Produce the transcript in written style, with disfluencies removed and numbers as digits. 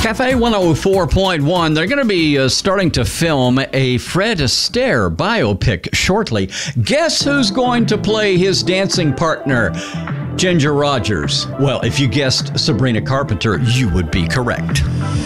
Cafe 104.1, they're going to be starting to film a Fred Astaire biopic shortly. Guess who's going to play his dancing partner? Ginger Rogers. Well, if you guessed Sabrina Carpenter, you would be correct.